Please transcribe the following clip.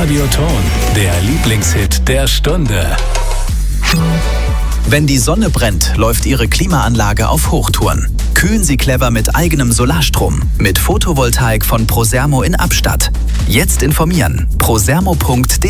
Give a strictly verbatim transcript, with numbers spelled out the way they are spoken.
Radioton, der Lieblingshit der Stunde. Wenn die Sonne brennt, läuft Ihre Klimaanlage auf Hochtouren. Kühlen Sie clever mit eigenem Solarstrom. Mit Photovoltaik von Prosermo in Abstatt. Jetzt informieren. prosermo punkt de